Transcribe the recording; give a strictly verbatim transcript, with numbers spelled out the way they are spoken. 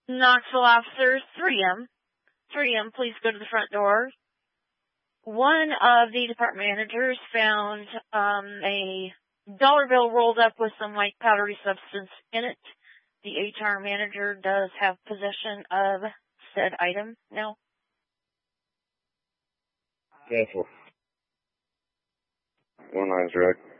Knoxville officers, three M. three M, please go to the front door. One of the department managers found um, a dollar bill rolled up with some white powdery substance in it. The H R manager does have possession of said item now. Cancel. One line's direct.